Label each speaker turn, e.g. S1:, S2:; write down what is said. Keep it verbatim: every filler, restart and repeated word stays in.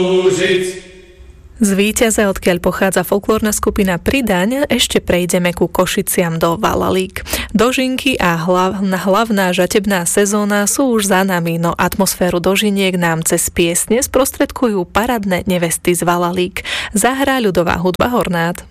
S1: Z Víťaze, odkiaľ pochádza folklórna skupina Pridaň, ešte prejdeme ku Košiciam do Valalík. Dožinky a hlavná, hlavná žatebná sezóna sú už za nami, no atmosféru dožiniek nám cez piesne sprostredkujú parádne nevesty z Valalík. Zahrá ľudová hudba Hornát.